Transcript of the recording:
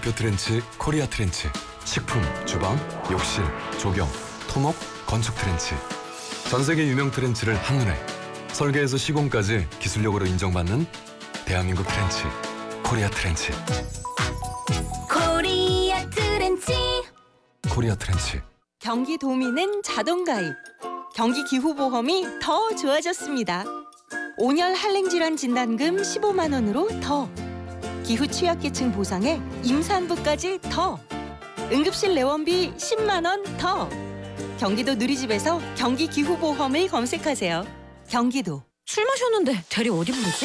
학교 트렌치 코리아 트렌치. 식품, 주방, 욕실, 조경, 토목, 건축 트렌치. 전 세계 유명 트렌치를 한눈에. 설계에서 시공까지 기술력으로 인정받는 대한민국 트렌치 코리아 트렌치. 코리아 트렌치. 코리아 트렌치. 경기도민은 자동가입. 경기기후보험이 더 좋아졌습니다. 5년 한랭질환 진단금 15만 원으로 더. 기후 취약계층 보상에 임산부까지 더. 응급실 내원비 10만 원 더. 경기도 누리집에서 경기기후보험을 검색하세요. 경기도. 술 마셨는데 대리 어디 부르지?